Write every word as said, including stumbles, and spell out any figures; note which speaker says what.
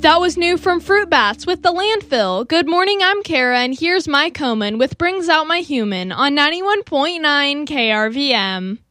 Speaker 1: That was new from Fruit Bats with The Landfill. Good morning, I'm Kara, and here's my Komen with Brings Out My Human on ninety-one point nine K R V M.